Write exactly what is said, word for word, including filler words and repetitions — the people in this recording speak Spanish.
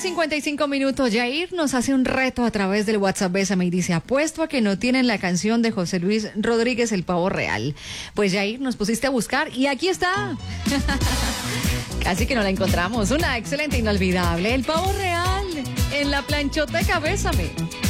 cincuenta y cinco minutos. Yair nos hace un reto a través del WhatsApp Bésame y dice: apuesto a que no tienen la canción de José Luis Rodríguez, El Pavo Real. Pues Yair, nos pusiste a buscar y aquí está. Casi que no la encontramos. Una excelente, inolvidable, El Pavo Real en la planchoteca Bésame.